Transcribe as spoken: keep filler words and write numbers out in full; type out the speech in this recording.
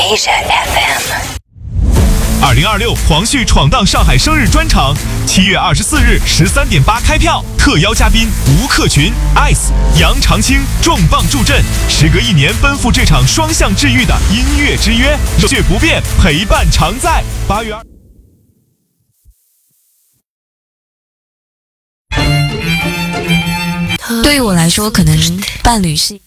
Asia F M。 二零二六黄旭闯荡上海生日专场，七月二十四日十三点八开票，特邀嘉宾吴克群、Ice、杨长青重磅助阵，时隔一年奔赴这场双向治愈的音乐之约，热血不变，陪伴常在。八月二。 对于我来说，可能伴侣是